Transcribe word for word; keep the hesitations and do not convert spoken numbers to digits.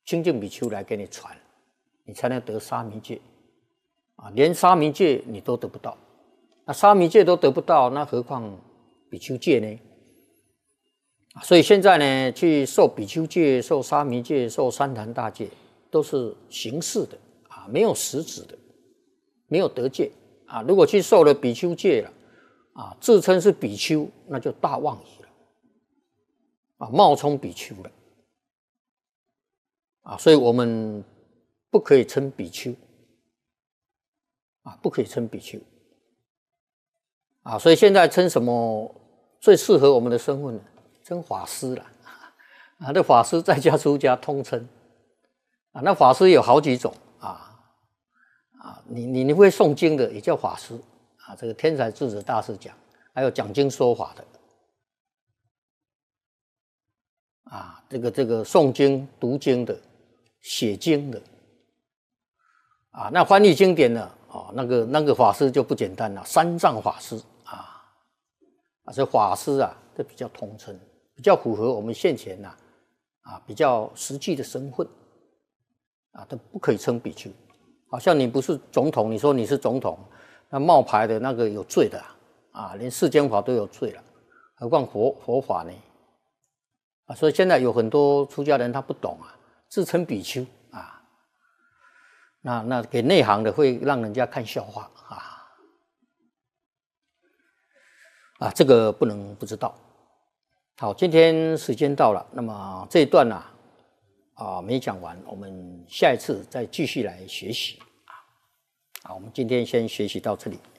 清净比丘来给你传，你才能得沙弥戒啊！连沙弥戒你都得不到，那沙弥戒都得不到，那何况比丘戒呢？所以现在呢，去受比丘戒、受沙弥戒、受三坛大戒，都是形式的啊，没有实质的，没有得戒啊。如果去受了比丘戒了啊，自称是比丘，那就大妄语了啊，冒充比丘了啊。所以我们不可以称比丘啊，不可以称比丘啊。所以现在称什么最适合我们的身份呢？称法师了啊，这法师在家出家通称啊。那法师有好几种啊啊，你你你会诵经的也叫法师啊。这个天才智者大师讲，还有讲经说法的啊，这个这个诵经、读经的、写经的啊，那翻译经典的哦，那个那个法师就不简单了，三藏法师啊啊，这法师啊，这比较通称。比较符合我们现前呐、啊，啊，比较实际的身份，啊，都不可以称比丘。好像你不是总统，你说你是总统，那冒牌的那个有罪的啊，连世间法都有罪了，何况佛佛法呢？啊，所以现在有很多出家人他不懂啊，自称比丘啊，那那给内行的会让人家看笑话啊，啊，这个不能不知道。好，今天时间到了，那么这一段呢、啊，啊没讲完，我们下一次再继续来学习啊。好，我们今天先学习到这里。